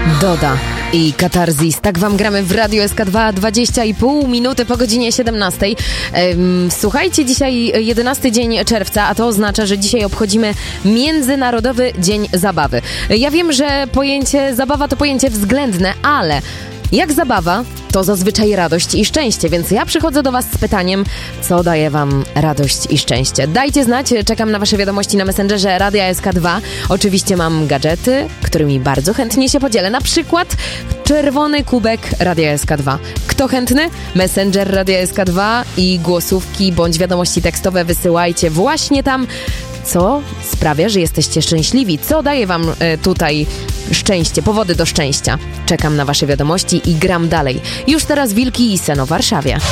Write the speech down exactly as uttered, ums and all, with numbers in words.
Doda i Katarzis. Tak wam gramy w Radiu S K dwa, dwadzieścia i pół minuty po godzinie siedemnastej. Słuchajcie, dzisiaj jedenasty dzień czerwca, a to oznacza, że dzisiaj obchodzimy Międzynarodowy Dzień Zabawy. Ja wiem, że pojęcie zabawa to pojęcie względne, ale jak zabawa, to zazwyczaj radość i szczęście, więc ja przychodzę do was z pytaniem, co daje wam radość i szczęście. Dajcie znać, czekam na wasze wiadomości na Messengerze Radia S K dwa. Oczywiście mam gadżety, którymi bardzo chętnie się podzielę. Na przykład czerwony kubek Radia S K dwa. Kto chętny? Messenger Radia S K dwa i głosówki bądź wiadomości tekstowe wysyłajcie właśnie tam. Co sprawia, że jesteście szczęśliwi? Co daje wam y, tutaj szczęście, powody do szczęścia? Czekam na wasze wiadomości i gram dalej. Już teraz Wilki i Sen o Warszawie.